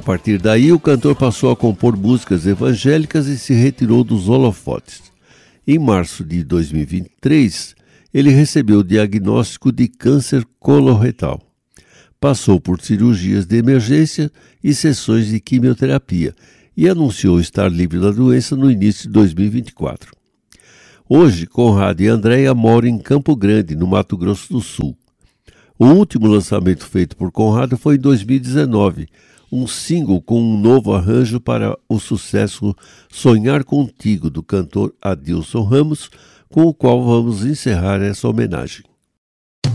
A partir daí, o cantor passou a compor músicas evangélicas e se retirou dos holofotes. Em março de 2023, ele recebeu o diagnóstico de câncer coloretal. Passou por cirurgias de emergência e sessões de quimioterapia e anunciou estar livre da doença no início de 2024. Hoje, Conrado e Andréia moram em Campo Grande, no Mato Grosso do Sul. O último lançamento feito por Conrado foi em 2019, um single com um novo arranjo para o sucesso Sonhar Contigo, do cantor Adilson Ramos, com o qual vamos encerrar essa homenagem.